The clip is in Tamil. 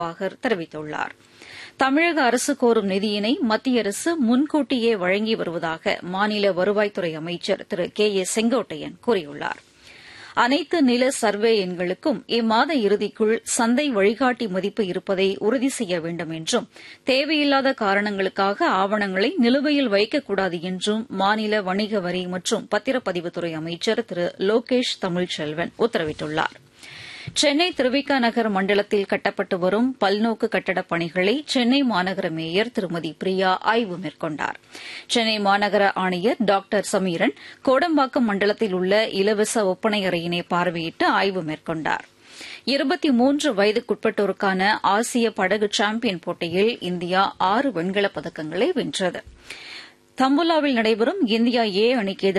தெரிவித்துள்ளார். தமிழக அரசு கோரும் நிதியினை மத்திய அரசு முன்கூட்டியே வழங்கி வருவதாக மாநில வருவாய்த்துறை அமைச்சர் திரு கே ஏ செங்கோட்டையன் கூறியுள்ளார். அனைத்து நில சர்வே எண்களுக்கும் இம்மாத இறுதிக்குள் சந்தை வழிகாட்டி மதிப்பு இருப்பதை உறுதி செய்ய வேண்டும் என்றும் தேவையில்லாத காரணங்களுக்காக ஆவணங்களை நிலுவையில் வைக்கக்கூடாது என்றும் மாநில வணிக வரி மற்றும் பத்திரப்பதிவுத்துறை அமைச்சர் திரு லோகேஷ் தமிழ்ச்செல்வன் உத்தரவிட்டுள்ளார். சென்னை திருவிக நகர் மண்டலத்தில் கட்டப்பட்டு வரும் பல்நோக்கு கட்டடப் பணிகளை சென்னை மாநகர மேயர் திருமதி பிரியா ஆய்வு மேற்கொண்டார். சென்னை மாநகர ஆணையர் டாக்டர் சமீரன் கோடம்பாக்கம் மண்டலத்தில் உள்ள இலவச ஒப்பனை அறையினை பார்வையிட்டு ஆய்வு மேற்கொண்டார். 23 வயதுக்குட்பட்டோருக்கான ஆசிய படகு சாம்பியன் போட்டியில் இந்தியா 6 வெண்கலப் பதக்கங்களை வென்றது. தம்புலாவில் நடைபெறும் இந்தியா ஏ அணிக்கு